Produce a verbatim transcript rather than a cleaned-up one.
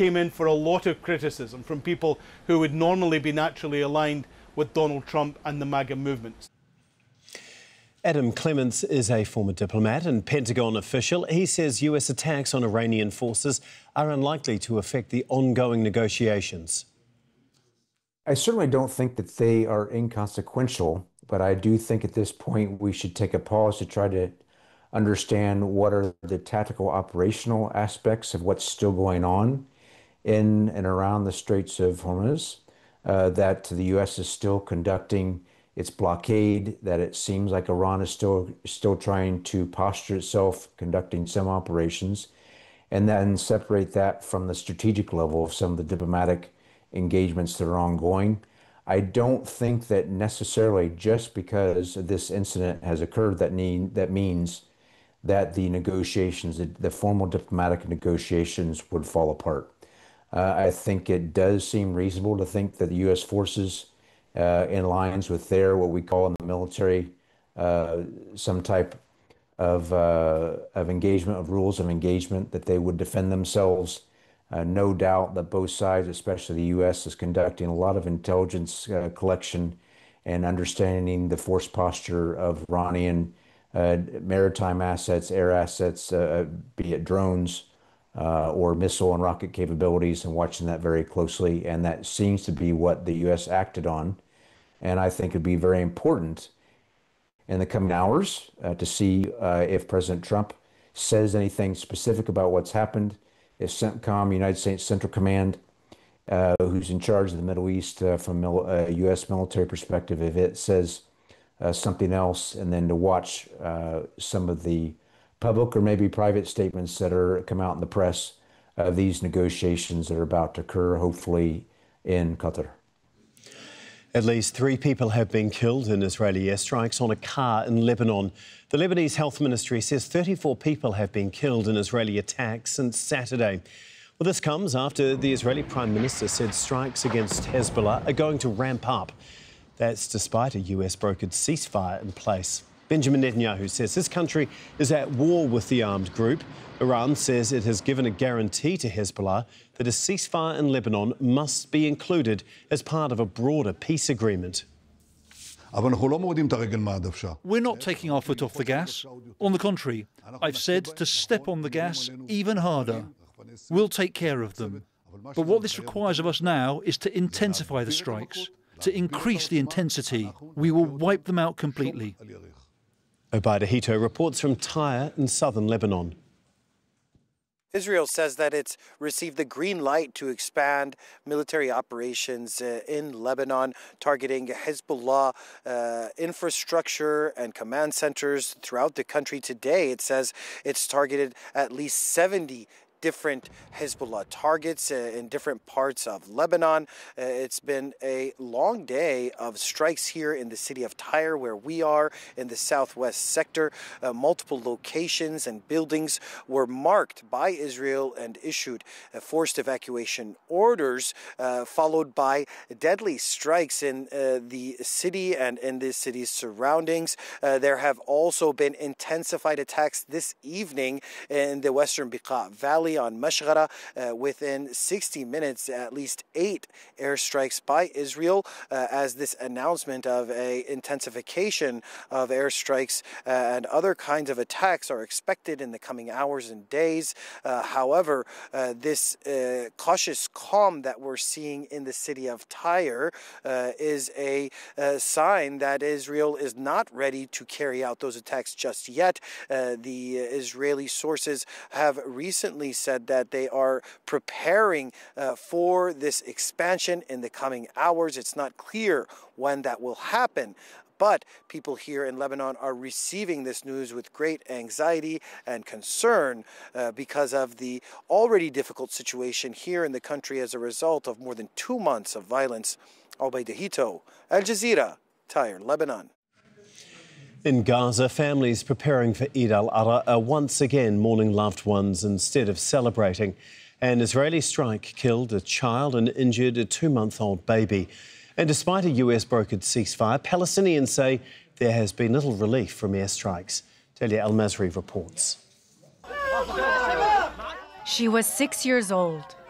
came in for a lot of criticism from people who would normally be naturally aligned with Donald Trump and the MAGA movement. Adam Clements is a former diplomat and Pentagon official. He says U S attacks on Iranian forces are unlikely to affect the ongoing negotiations. I certainly don't think that they are inconsequential, but I do think at this point we should take a pause to try to understand what are the tactical operational aspects of what's still going on in and around the Straits of Hormuz, uh, that the U S is still conducting its blockade, that it seems like Iran is still still trying to posture itself, conducting some operations, and then separate that from the strategic level of some of the diplomatic engagements that are ongoing. I don't think that necessarily just because this incident has occurred that need, that means that the negotiations, the, the formal diplomatic negotiations would fall apart. Uh, I think it does seem reasonable to think that the U S forces, uh, in lines with their, what we call in the military, uh, some type of, uh, of engagement, of rules of engagement, that they would defend themselves. Uh, no doubt that both sides, especially the U S, is conducting a lot of intelligence uh, collection and understanding the force posture of Iranian uh, maritime assets, air assets, uh, be it drones uh, or missile and rocket capabilities, and watching that very closely. And that seems to be what the U S acted on. And I think it'd be very important in the coming hours uh, to see uh, if President Trump says anything specific about what's happened. If CENTCOM, United States Central Command, uh, who's in charge of the Middle East uh, from a uh, U S military perspective, if it says uh, something else, and then to watch uh, some of the public or maybe private statements that are come out in the press of these negotiations that are about to occur, hopefully in Qatar. At least three people have been killed in Israeli airstrikes on a car in Lebanon. The Lebanese Health Ministry says thirty-four people have been killed in Israeli attacks since Saturday. Well, this comes after the Israeli Prime Minister said strikes against Hezbollah are going to ramp up. That's despite a U S-brokered ceasefire in place. Benjamin Netanyahu says his country is at war with the armed group. Iran says it has given a guarantee to Hezbollah that a ceasefire in Lebanon must be included as part of a broader peace agreement. We're not taking our foot off the gas. On the contrary, I've said to step on the gas even harder. We'll take care of them. But what this requires of us now is to intensify the strikes, to increase the intensity. We will wipe them out completely. Obaida Hito reports from Tyre in southern Lebanon. Israel says that it's received the green light to expand military operations uh, in Lebanon, targeting Hezbollah uh, infrastructure and command centers throughout the country. Today, it says it's targeted at least seventy different Hezbollah targets uh, in different parts of Lebanon. Uh, it's been a long day of strikes here in the city of Tyre, where we are in the southwest sector. Uh, multiple locations and buildings were marked by Israel and issued uh, forced evacuation orders, uh, followed by deadly strikes in uh, the city and in the city's surroundings. Uh, there have also been intensified attacks this evening in the western Beqa Valley on Mashghara. Uh, within sixty minutes, at least eight airstrikes by Israel, uh, as this announcement of a intensification of airstrikes uh, and other kinds of attacks are expected in the coming hours and days. Uh, however, uh, this uh, cautious calm that we're seeing in the city of Tyre uh, is a, a sign that Israel is not ready to carry out those attacks just yet. Uh, the Israeli sources have recently said that they are preparing uh, for this expansion in the coming hours. It's not clear when that will happen, but people here in Lebanon are receiving this news with great anxiety and concern uh, because of the already difficult situation here in the country as a result of more than two months of violence. Obaida Hito, Al Jazeera, Tyre, Lebanon. In Gaza, families preparing for Eid al-Adha are once again mourning loved ones instead of celebrating. An Israeli strike killed a child and injured a two-month-old baby. And despite a U S-brokered ceasefire, Palestinians say there has been little relief from airstrikes. Talia Al-Masri reports. She was six years old.